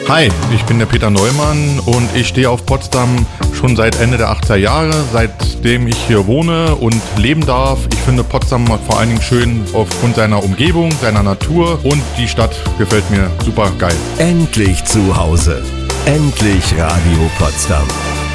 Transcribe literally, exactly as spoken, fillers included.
Hi, ich bin der Peter Neumann und ich stehe auf Potsdam schon seit Ende der achtziger Jahre, seitdem ich hier wohne und leben darf. Ich finde Potsdam vor allen Dingen schön aufgrund seiner Umgebung, seiner Natur und die Stadt gefällt mir super geil. Endlich zu Hause. Endlich Radio Potsdam.